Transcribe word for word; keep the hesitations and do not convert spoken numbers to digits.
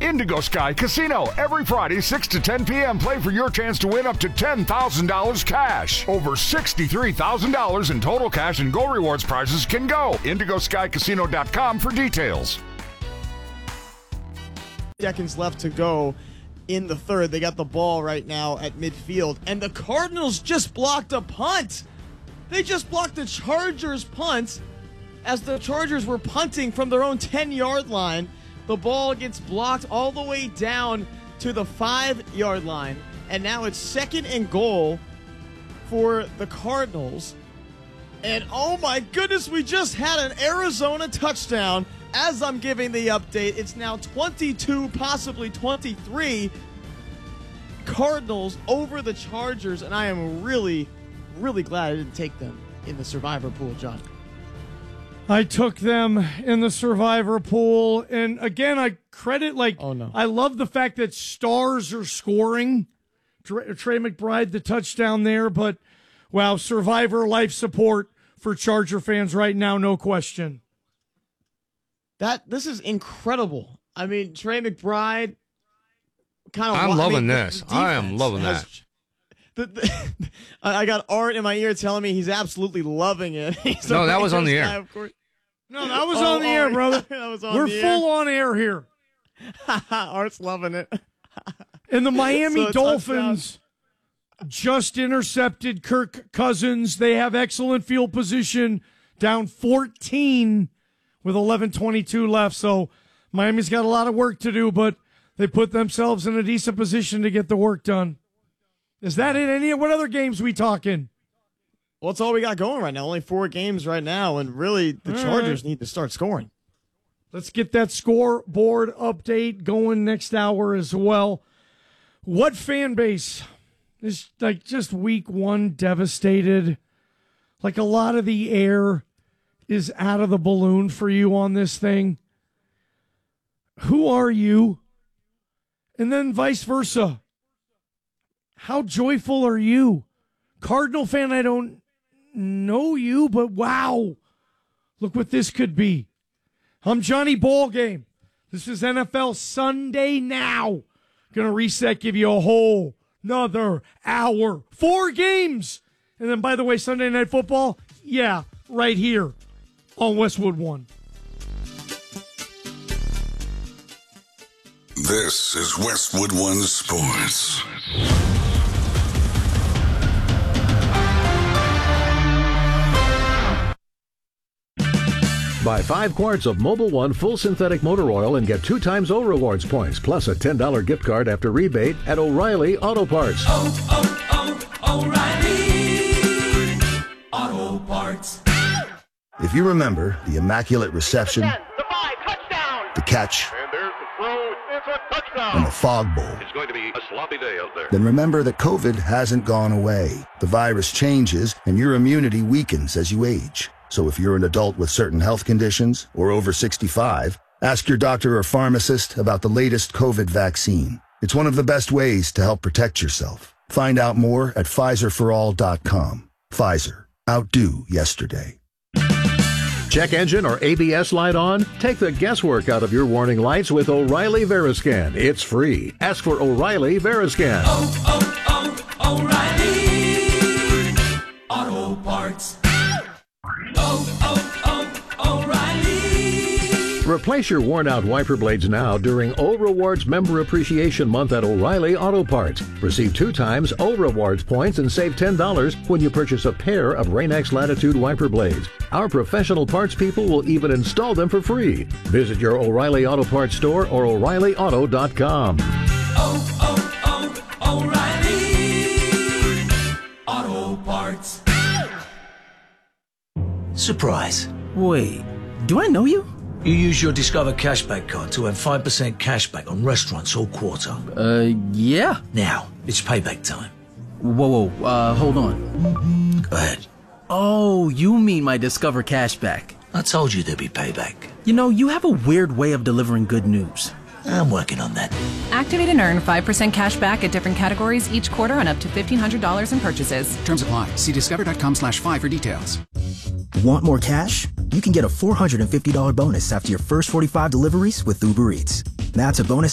Indigo Sky Casino. Every Friday, six to ten p.m., play for your chance to win up to ten thousand dollars cash. Over sixty-three thousand dollars in total cash and Go Rewards prizes can go. indigo sky casino dot com for details. Seconds left to go in the third. They got the ball right now at midfield, and the Cardinals just blocked a punt. They just blocked the Chargers' punt as the Chargers were punting from their own ten-yard line. The ball gets blocked all the way down to the five-yard line, and now it's second and goal for the Cardinals. And oh my goodness, we just had an Arizona touchdown. As I'm giving the update, it's now twenty-two, possibly twenty-three Cardinals over the Chargers, and I am really, really glad I didn't take them in the survivor pool, John. I took them in the survivor pool, and again, I credit, like, oh, no. I love the fact that stars are scoring. Trey, Trey McBride, the touchdown there, but, wow, survivor life support for Charger fans right now, no question. That This is incredible. I mean, Trey McBride kind of... I'm loving I mean, this. I am loving has, that. The, the, I got Art in my ear telling me he's absolutely loving it. He's no, that was on the guy, air. of course. No, that was oh, on the air, brother. That was on We're the full air. on air here. Art's loving it. And the Miami so Dolphins just intercepted Kirk Cousins. They have excellent field position, down fourteen with eleven twenty-two left. So Miami's got a lot of work to do, but they put themselves in a decent position to get the work done. Is that it? Any what other games we talking? Well, it's all we got going right now. Only four games right now, and really the all Chargers right. need to start scoring. Let's get that scoreboard update going next hour as well. What fan base is, like, just week one devastated? Like, a lot of the air is out of the balloon for you on this thing. Who are you? And then vice versa. How joyful are you? Cardinal fan, I don't know you, but wow. Look what this could be. I'm Johnny Ballgame. This is N F L Sunday Now. Gonna reset, give you a whole another hour. Four games. And then, by the way, Sunday Night Football, yeah, right here on Westwood One. This is Westwood One Sports. Buy five quarts of Mobil One full synthetic motor oil and get two times O Rewards points, plus a ten dollars gift card after rebate at O'Reilly Auto Parts. Oh, oh, oh, O'Reilly Auto Parts. If you remember the immaculate reception, the five, touchdown, the catch, and there's the throw, it's a touchdown, and the fog bowl, it's going to be a sloppy day out there. Then remember that COVID hasn't gone away. The virus changes, and your immunity weakens as you age. So if you're an adult with certain health conditions or over sixty-five, ask your doctor or pharmacist about the latest COVID vaccine. It's one of the best ways to help protect yourself. Find out more at Pfizer for all dot com. Pfizer. Outdo yesterday. Check engine or A B S light on? Take the guesswork out of your warning lights with O'Reilly Veriscan. It's free. Ask for O'Reilly Veriscan. Oh, oh, oh, O'Reilly Auto Parts. Oh, oh, oh, O'Reilly. Replace your worn-out wiper blades now during O Rewards Member Appreciation Month at O'Reilly Auto Parts. Receive two times O Rewards points and save ten dollars when you purchase a pair of Rain-X Latitude wiper blades. Our professional parts people will even install them for free. Visit your O'Reilly Auto Parts store or O'Reilly Auto dot com. Oh, oh, oh, O'Reilly Auto Parts. Surprise. Wait, do I know you? You use your Discover Cashback card to earn five percent cashback on restaurants all quarter. Uh, yeah. Now, it's payback time. Whoa, whoa, uh, hold on. Go ahead. Oh, you mean my Discover Cashback. I told you there'd be payback. You know, you have a weird way of delivering good news. I'm working on that. Activate and earn five percent cash back at different categories each quarter on up to fifteen hundred dollars in purchases. Terms apply. See discover.com slash five for details. Want more cash? You can get a four hundred fifty dollars bonus after your first forty-five deliveries with Uber Eats. That's a bonus